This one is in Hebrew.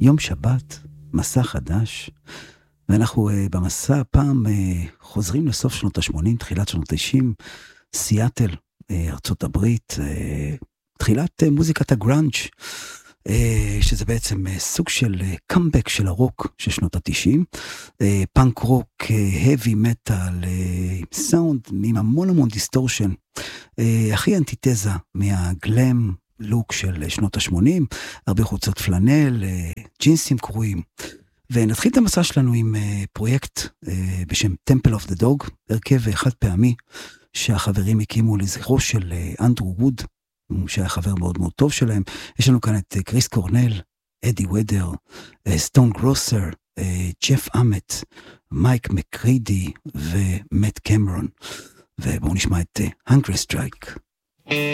יום שבת, מסע חדש, ואנחנו במסע הפעם חוזרים לסוף שנות ה-80, תחילת שנות ה-90, סיאטל, ארצות הברית, תחילת מוזיקת הגראנץ', שזה בעצם סוג של קאמבק של הרוק של שנות ה-90, פאנק רוק, heavy metal, סאונד עם המון דיסטורשן, הכי אנטיתזה מהגלם לוק של שנות ה-80, הרבה חולצות פלנל, ג'ינסים קרועים. ונתחיל את המסע שלנו עם פרויקט בשם Temple of the Dog, הרכב חד פעמי שהחברים הקימו לזכרו של אנדרו ווד, שהיה חבר מאוד מאוד טוב שלהם. יש לנו כאן את קריס קורנל, אדי ודר, סטון גרוסר, ג'ף אמט, מייק מקרידי ומט קמרון. ובואו נשמע את Hungry Strike.